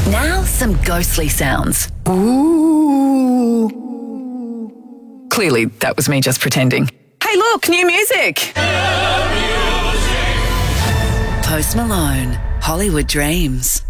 Now some ghostly sounds. Ooh. Clearly, that was me just pretending. Hey, look, new music! Post Malone, Hollywood Dreams.